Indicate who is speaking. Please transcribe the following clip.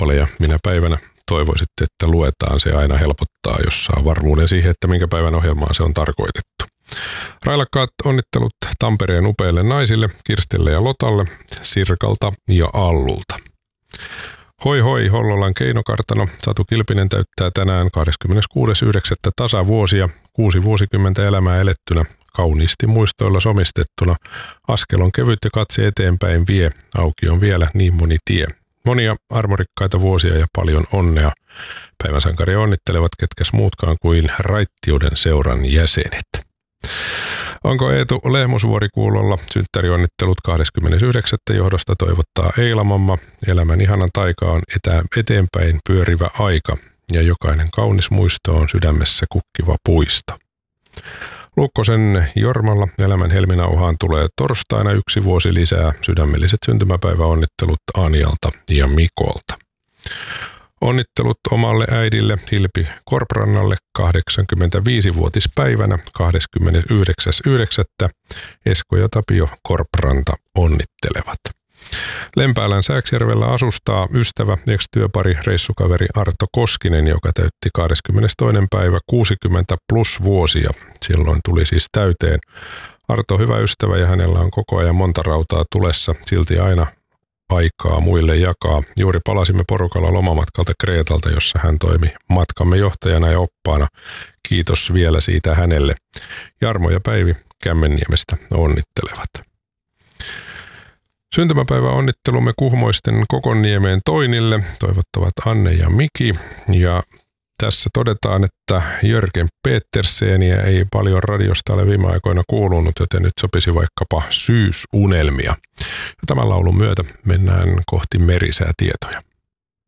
Speaker 1: kappale ja minä päivänä toivoisitte, että luetaan. Se aina helpottaa, jos saa varmuuden siihen, että minkä päivän ohjelmaa se on tarkoitettu. Railakkaat onnittelut Tampereen upeille naisille, Kirstelle ja Lotalle, Sirkalta ja Allulta. Hoi hoi, Hollolan keinokartano. Satu Kilpinen täyttää tänään 26.9. tasavuosia, 6 vuosikymmentä elämää elettynä, kauniisti muistoilla somistettuna. Askel on kevyt ja katse eteenpäin vie, auki on vielä niin moni tie. Monia armorikkaita vuosia ja paljon onnea. Päivän sankaria onnittelevat ketkäs muutkaan kuin Raittiuden seuran jäsenet. Onko Eetu Lehmusvuori kuulolla? Synttärionnittelut 29. johdosta toivottaa Eilamamma. Elämän ihanan taika on eteenpäin pyörivä aika ja jokainen kaunis muisto on sydämessä kukkiva puisto. Lukkosen Jormalla elämän helminauhaan tulee torstaina 1 vuosi lisää. Sydämelliset syntymäpäiväonnittelut Anialta ja Mikolta. Onnittelut omalle äidille Hilpi Korprannalle 85-vuotispäivänä 29.9. Esko ja Tapio Korpranta onnittelevat. Lempäälän Sääksjärvellä asustaa ystävä, ex-työpari, reissukaveri Arto Koskinen, joka täytti 22. päivä 60 plus vuosia. Silloin tuli siis täyteen. Arto hyvä ystävä ja hänellä on koko ajan monta rautaa tulessa, silti aina aikaa muille jakaa. Juuri palasimme porukalla lomamatkalta Kreetalta, jossa hän toimi matkamme johtajana ja oppaana. Kiitos vielä siitä hänelle. Jarmo ja Päivi Kämmenniemestä onnittelevat. Syntymäpäivä onnittelumme Kuhmoisten Kokonniemeen Toinille toivottavat Anne ja Miki. Ja tässä todetaan, että Jörgen Peterseniä ei paljon radiosta ole viime aikoina kuulunut, joten nyt sopisi vaikkapa Syysunelmia. Ja tämän laulun myötä mennään kohti merisäätietoja.